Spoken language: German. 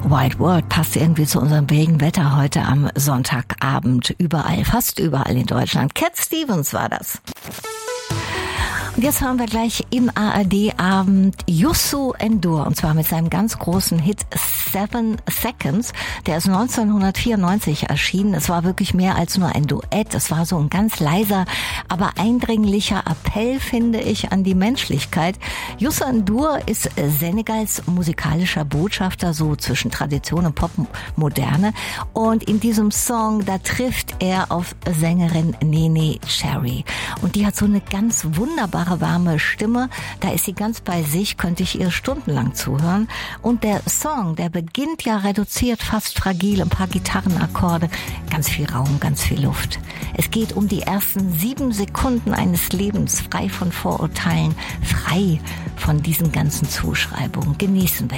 Wild World passt irgendwie zu unserem Regenwetter heute am Sonntagabend überall, fast überall in Deutschland. Cat Stevens war das. Und jetzt hören wir gleich im ARD-Abend Youssou N'Dour, und zwar mit seinem ganz großen Hit 7 Seconds. Der ist 1994 erschienen. Es war wirklich mehr als nur ein Duett. Es war so ein ganz leiser, aber eindringlicher Appell, finde ich, an die Menschlichkeit. Youssou N'Dour ist Senegals musikalischer Botschafter, so zwischen Tradition und Popmoderne. Und in diesem Song, da trifft er auf Sängerin Néné Cherry. Und die hat so eine ganz wunderbare, warme Stimme. Da ist sie ganz bei sich, könnte ich ihr stundenlang zuhören. Und der Song, der beginnt ja reduziert, fast fragil, ein paar Gitarrenakkorde, ganz viel Raum, ganz viel Luft. Es geht um die ersten 7 Sekunden eines Lebens, frei von Vorurteilen, frei von diesen ganzen Zuschreibungen. Genießen wir